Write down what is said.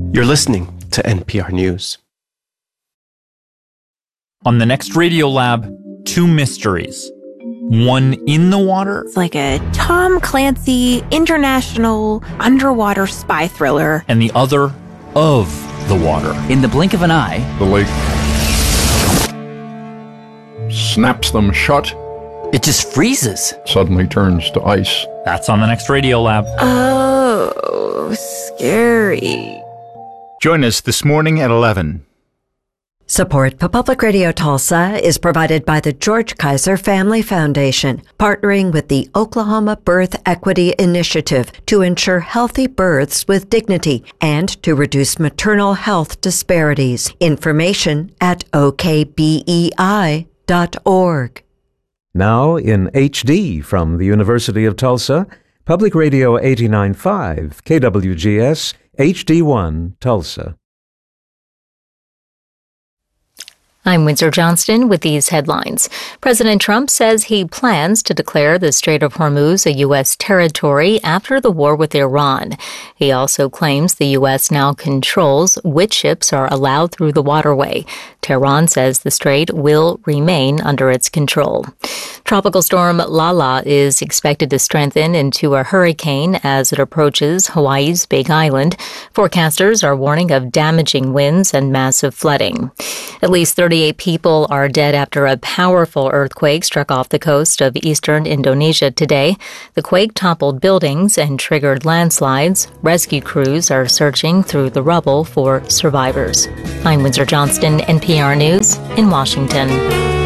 You're listening to NPR News. On the next Radiolab, two mysteries. One in the water. It's like a Tom Clancy international underwater spy thriller. And the other of the water. In the blink of an eye, the lake snaps them shut. It just freezes. Suddenly turns to ice. That's on the next Radiolab. Oh, scary. Join us this morning at 11. Support for Public Radio Tulsa is provided by the George Kaiser Family Foundation, partnering with the Oklahoma Birth Equity Initiative to ensure healthy births with dignity and to reduce maternal health disparities. Information at okbei.org. Now in HD from the University of Tulsa, Public Radio 89.5, KWGS, HD1, Tulsa. I'm Windsor Johnston with these headlines. President Trump says he plans to declare the Strait of Hormuz a U.S. territory after the war with Iran. He also claims the U.S. now controls which ships are allowed through the waterway. Tehran says the strait will remain under its control. Tropical storm Lala is expected to strengthen into a hurricane as it approaches Hawaii's Big Island. Forecasters are warning of damaging winds and massive flooding. At least 38 people are dead after a powerful earthquake struck off the coast of eastern Indonesia today. The quake toppled buildings and triggered landslides. Rescue crews are searching through the rubble for survivors. I'm Windsor Johnston, NPR News in Washington.